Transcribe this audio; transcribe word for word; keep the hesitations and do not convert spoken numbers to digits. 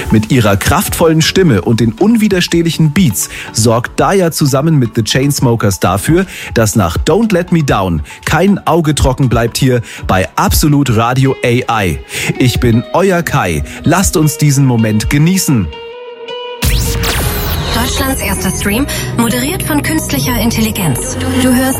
Mit ihrer kraftvollen Stimme und den unwiderstehlichen Beats sorgt Daya zusammen mit The Chainsmokers dafür, dass nach Don't Let Me Down kein Auge trocken bleibt hier bei Absolut Radio A I. Ich bin euer Kai. Lasst uns diesen Moment genießen. Deutschlands erster Stream, moderiert von künstlicher Intelligenz. Du hörst